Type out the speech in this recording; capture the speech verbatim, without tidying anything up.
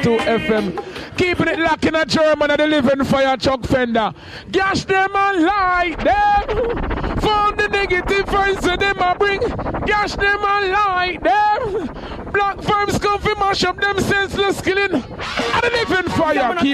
two F M. Keeping it locked in a German and the living fire Chuck Fender. Gash them and light them. Found the negative friends that them a bring. Gash them and light them. Black firms come for mash up them senseless killing. And the living fire. Keep